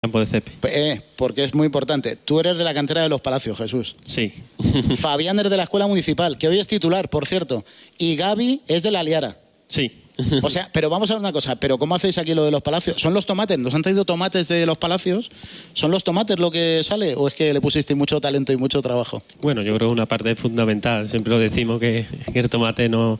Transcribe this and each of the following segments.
campo de césped. Porque es muy importante. Tú eres de la cantera de Los Palacios, Jesús. Sí. Fabián es de la Escuela Municipal, que hoy es titular, por cierto. Y Gaby es de la Aliara. Sí. O sea, pero vamos a ver una cosa, pero ¿cómo hacéis aquí lo de Los Palacios? ¿Son los tomates? ¿Nos han traído tomates de Los Palacios? ¿Son los tomates lo que sale? ¿O es que le pusisteis mucho talento y mucho trabajo? Bueno, yo creo que una parte fundamental. Siempre lo decimos que el tomate no...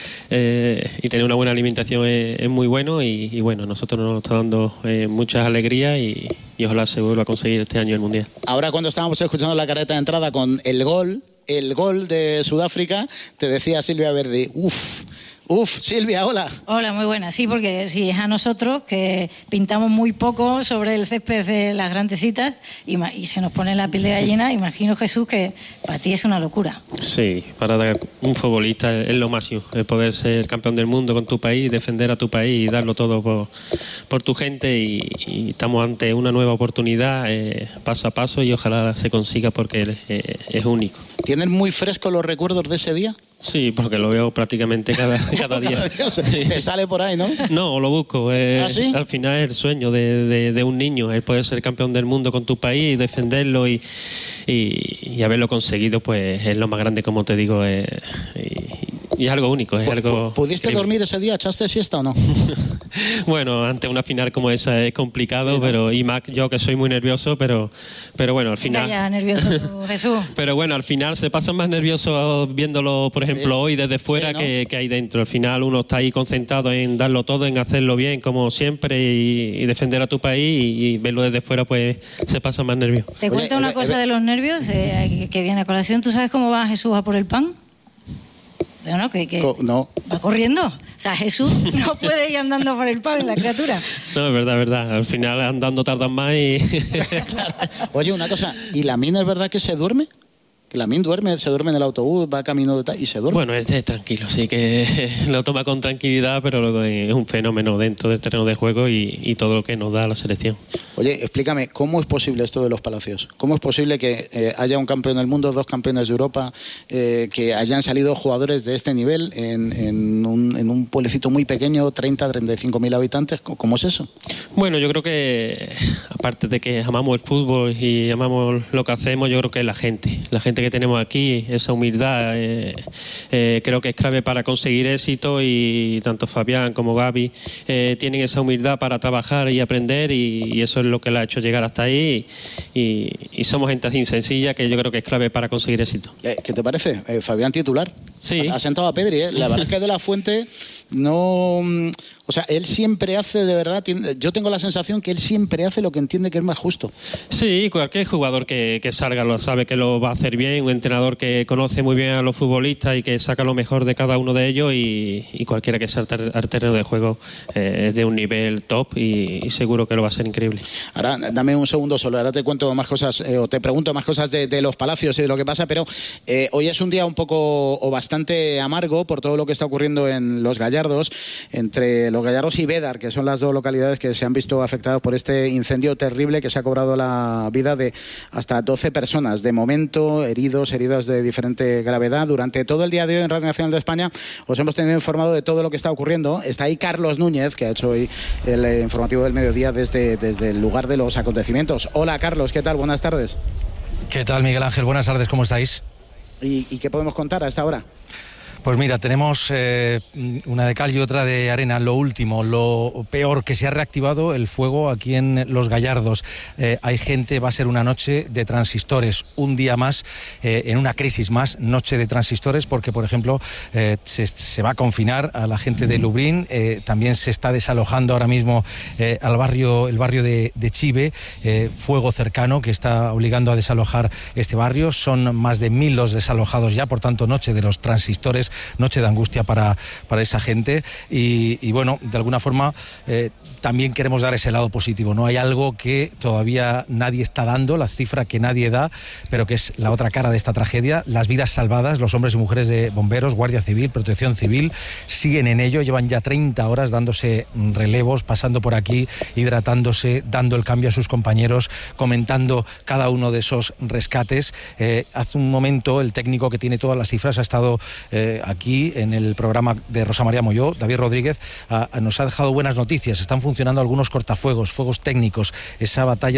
y tener una buena alimentación es muy bueno y bueno, nosotros nos está dando muchas alegrías y ojalá se vuelva a conseguir este año el Mundial. Ahora, cuando estábamos escuchando la careta de entrada con el gol de Sudáfrica, te decía Silvia Verdi, Silvia, hola. Hola, muy buena. Sí, porque si es a nosotros, que pintamos muy poco sobre el césped de las grandecitas y se nos pone la piel de gallina, imagino, Jesús, que para ti es una locura. Sí, para un futbolista es lo máximo, el poder ser campeón del mundo con tu país, defender a tu país y darlo todo por tu gente y estamos ante una nueva oportunidad paso a paso y ojalá se consiga porque es único. ¿Tienes muy frescos los recuerdos de ese día? Sí, porque lo veo prácticamente cada día. Te sale por ahí, ¿no? No, lo busco. ¿Ah, sí? Al final es el sueño de un niño, el poder ser campeón del mundo con tu país, defenderlo y haberlo conseguido, pues es lo más grande, como te digo, y es algo único. Es algo ¿Pudiste increíble. dormir ese día? ¿Echaste siesta o no? Bueno, ante una final como esa es complicado, sí, ¿no? Y más yo que soy muy nervioso, pero bueno, al final... Venga ya, nervioso tú, Jesús. Pero bueno, al final se pasa más nervioso viéndolo, por ejemplo, hoy desde fuera, ¿no? que ahí dentro. Al final uno está ahí concentrado en darlo todo, en hacerlo bien como siempre y defender a tu país y verlo desde fuera, pues se pasa más nervioso. Te cuento una cosa de los nervios que viene a colación. ¿Tú sabes cómo va Jesús a por el pan? No, no. Va corriendo. O sea, Jesús no puede ir andando por el pan, la criatura. No, es verdad. Al final andando tardan más y... Claro. Oye, una cosa, ¿y Lamine es verdad que se duerme? Que Lamine se duerme en el autobús, va camino y se duerme. Bueno, es tranquilo, sí que lo toma con tranquilidad, pero luego es un fenómeno dentro del terreno de juego y todo lo que nos da la selección. Oye, explícame, ¿cómo es posible esto de Los Palacios? ¿Cómo es posible que haya un campeón del mundo, 2 campeones de Europa, que hayan salido jugadores de este nivel en un pueblecito muy pequeño, 35.000 habitantes? ¿Cómo es eso? Bueno, yo creo que, aparte de que amamos el fútbol y amamos lo que hacemos, yo creo que es la gente que tenemos aquí, esa humildad, creo que es clave para conseguir éxito y tanto Fabián como Gaby tienen esa humildad para trabajar y aprender y eso es lo que le ha hecho llegar hasta ahí y somos gente así sencilla que yo creo que es clave para conseguir éxito. ¿Qué te parece? Fabián titular. Sí. Ha sentado a Pedri, La verdad es que De La Fuente no... O sea, él siempre hace, de verdad, yo tengo la sensación que él siempre hace lo que entiende que es más justo. Sí, cualquier jugador que salga lo sabe que lo va a hacer bien, un entrenador que conoce muy bien a los futbolistas y que saca lo mejor de cada uno de ellos y cualquiera que salga al terreno de juego es de un nivel top y seguro que lo va a ser increíble. Ahora, dame un segundo solo, ahora te cuento más cosas, o te pregunto más cosas de Los Palacios y de lo que pasa, pero hoy es un día un poco o bastante amargo por todo lo que está ocurriendo en Los Gallardos, entre Los Gallardos y Bédar, que son las 2 localidades que se han visto afectadas por este incendio terrible que se ha cobrado la vida de hasta 12 personas. De momento, heridas de diferente gravedad. Durante todo el día de hoy en Radio Nacional de España os hemos tenido informado de todo lo que está ocurriendo. Está ahí Carlos Núñez, que ha hecho hoy el informativo del mediodía desde el lugar de los acontecimientos. Hola, Carlos, ¿qué tal? Buenas tardes. ¿Qué tal, Miguel Ángel? Buenas tardes, ¿cómo estáis? ¿Y qué podemos contar a esta hora? Pues mira, tenemos una de cal y otra de arena. Lo último, lo peor, que se ha reactivado el fuego aquí en Los Gallardos. Hay gente, va a ser una noche de transistores, un día más, en una crisis más, noche de transistores, porque, por ejemplo, se va a confinar a la gente de Lublin. También se está desalojando ahora mismo el barrio de Chive, fuego cercano que está obligando a desalojar este barrio. Son más de 1.000 los desalojados ya, por tanto, noche de los transistores, noche de angustia para esa gente y bueno, de alguna forma también queremos dar ese lado positivo, ¿no? Hay algo que todavía nadie está dando, la cifra que nadie da, pero que es la otra cara de esta tragedia, las vidas salvadas, los hombres y mujeres de bomberos, Guardia Civil, Protección Civil, siguen en ello, llevan ya 30 horas dándose relevos, pasando por aquí, hidratándose, dando el cambio a sus compañeros, comentando cada uno de esos rescates. Hace un momento el técnico que tiene todas las cifras ha estado aquí en el programa de Rosa María Molló, David Rodríguez, nos ha dejado buenas noticias. Están funcionando algunos cortafuegos, fuegos técnicos, esa batalla